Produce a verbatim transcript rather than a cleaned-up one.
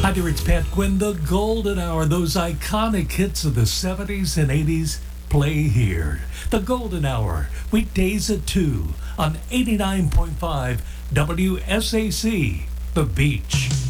Hi there, it's Pat Quinn, the Golden Hour. Those iconic hits of the seventies and eighties play here. The Golden Hour, weekdays at two on eighty-nine point five W S A C, The Beach.